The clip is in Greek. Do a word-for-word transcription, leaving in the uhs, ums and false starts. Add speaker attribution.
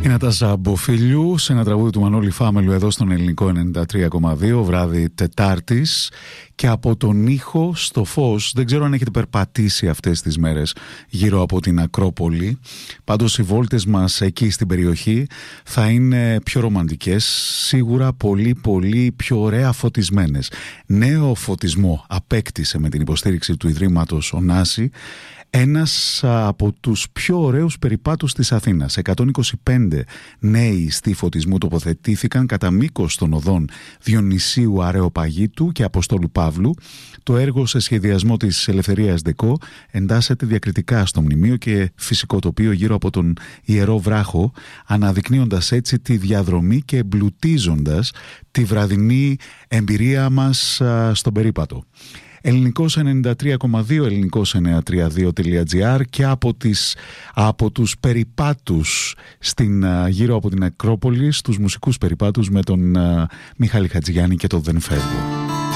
Speaker 1: Είναι τα Ζαμποφίλιου σε ένα τραγούδι του Μανώλη Φάμελου εδώ στον Ελληνικό ενενήντα τρία κόμμα δύο, βράδυ Τετάρτης, και από τον ήχο στο φως. Δεν ξέρω αν έχετε περπατήσει αυτές τις μέρες γύρω από την Ακρόπολη, πάντως οι βόλτες μας εκεί στην περιοχή θα είναι πιο ρομαντικές, σίγουρα πολύ πολύ πιο ωραία φωτισμένες. Νέο φωτισμό απέκτησε με την υποστήριξη του Ιδρύματος Ωνάση ένας από τους πιο ωραίους περιπάτους της Αθήνας. εκατόν είκοσι πέντε νέοι ιστοί φωτισμού τοποθετήθηκαν κατά μήκος των οδών Διονυσίου Αρεοπαγίτου και Αποστόλου Παύλου. Το έργο, σε σχεδιασμό της Ελευθερίας Δεκό, εντάσσεται διακριτικά στο μνημείο και φυσικό τοπίο γύρω από τον Ιερό Βράχο, αναδεικνύοντας έτσι τη διαδρομή και εμπλουτίζοντας τη βραδινή εμπειρία μας α, στον περίπατο. Ελληνικός ενενήντα τρία κόμμα δύο, ελληνικός εννιακόσια τριάντα δύο τελεία τζι άρ και από, τις, από τους περιπάτους στην, γύρω από την Ακρόπολη, στους μουσικούς περιπάτους με τον uh, Μιχάλη Χατζηγιάννη και το «Δεν φεύγω».